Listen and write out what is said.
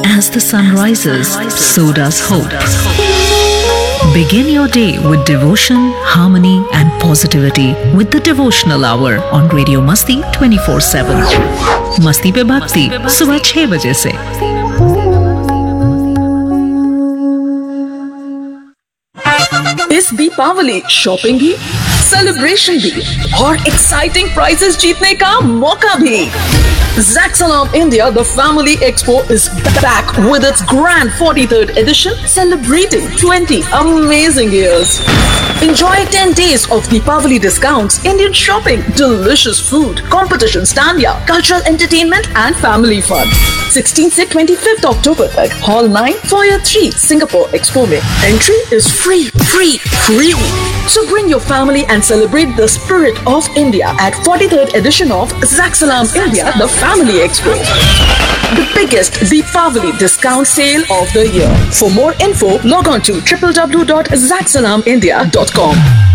As the sun rises, so does hope. Begin your day with devotion, harmony, and positivity with the Devotional Hour on Radio Masti 24/7. मस्ती पे भक्ति सुबह 6 बजे से। इस Deepawali shopping भी, सेलिब्रेशन भी और एक्साइटिंग प्राइजेस जीतने का मौका भी। Zaxalam India, the Family Expo, is back with its grand 43rd edition, celebrating 20 amazing years. Enjoy 10 days of Deepavali discounts, Indian shopping, delicious food, competition stanya, cultural entertainment and family fun. 16th से 25th October तक, Hall 9, Foyer 3, Singapore Expo में. Entry is free. So bring your family and celebrate the spirit of India at 43rd edition of Zaxalam India, the Family Expo. The biggest Deepavali discount sale of the year. For more info, log on to www.zaxalamindia.com.